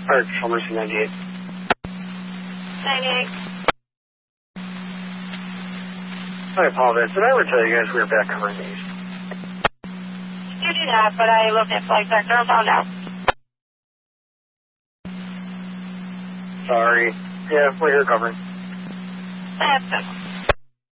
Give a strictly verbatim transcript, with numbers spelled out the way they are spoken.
Or Mercy ninety-eight. ninety-eight. I apologize. Did I ever tell you guys we were back covering these? You do not, but I looked at flight sector and found out. Sorry. Yeah, we're here covering. That's it.